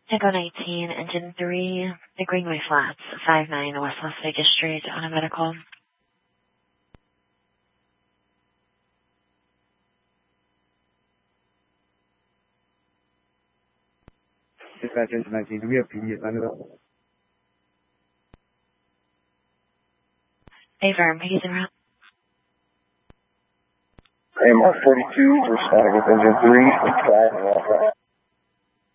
Tango 19, Engine 3, the Greenway Flats, 59 West Las Vegas Street, on a medical. Dispatch Engine 19, do we have PD assigned to that? Affirm, he's en route. AMR 42, responding with Engine 3, 5 and